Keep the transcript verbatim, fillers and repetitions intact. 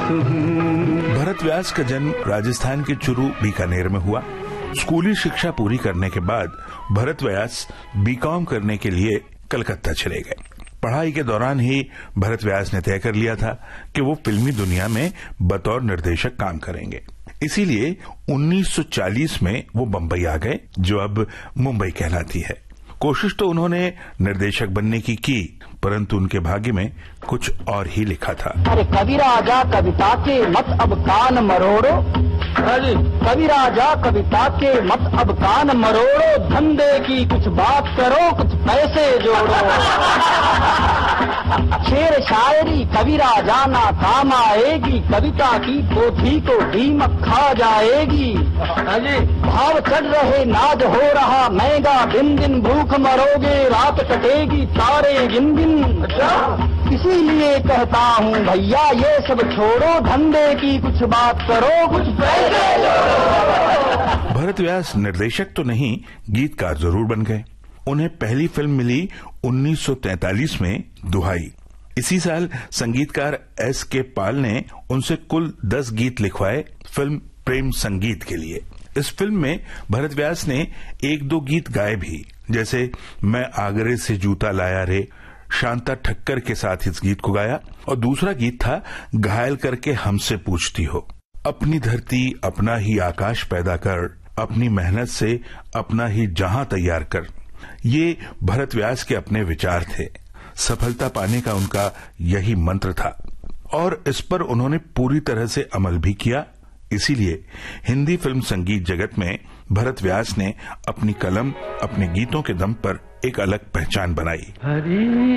हूँ। भरत व्यास का जन्म राजस्थान के चुरू बीकानेर में हुआ। स्कूली शिक्षा पूरी करने के बाद भरत व्यास बीकॉम करने के लिए कलकत्ता चले गए। पढ़ाई के दौरान ही भरत व्यास ने तय कर लिया था कि वो फिल्मी दुनिया में बतौर निर्देशक काम करेंगे। इसीलिए उन्नीस सौ चालीस में वो बम्बई आ गए, जो अब मुंबई कहलाती है। कोशिश तो उन्होंने निर्देशक बनने की की, परंतु उनके भाग्य में कुछ और ही लिखा था। अरे कवि राजा कविता के मत अब कान मरोड़ो, कवि राजा कविता के मत अब कान मरोड़ो, धंधे की कुछ बात करो, कुछ पैसे जोड़ो। शेर शायरी कवि राजा ना काम आएगी, कविता की पोथी को दीमक खा जाएगी। भाव चढ़ रहे नाज हो रहा महंगा, दिन दिन भूख मरोगे, रात कटेगी तारे गिन गिन। इसीलिए कहता हूँ भैया ये सब छोड़ो, धंधे की कुछ बात करो, कुछ पैसे जोड़ो। भरत व्यास निर्देशक तो नहीं, गीतकार जरूर बन गए। उन्हें पहली फिल्म मिली उन्नीस सौ तैंतालीस में, दुहाई। इसी साल संगीतकार एस के पाल ने उनसे कुल दस गीत लिखवाए फिल्म प्रेम संगीत के लिए। इस फिल्म में भरत व्यास ने एक दो गीत गाए भी, जैसे मैं आगरे से जूता लाया रे, शांता ठक्कर के साथ इस गीत को गाया। और दूसरा गीत था घायल करके हमसे पूछती हो। अपनी धरती अपना ही आकाश पैदा कर, अपनी मेहनत से अपना ही जहां तैयार कर। ये भरत व्यास के अपने विचार थे। सफलता पाने का उनका यही मंत्र था और इस पर उन्होंने पूरी तरह से अमल भी किया। इसीलिए हिंदी फिल्म संगीत जगत में भरत व्यास ने अपनी कलम, अपने गीतों के दम पर एक अलग पहचान बनाई।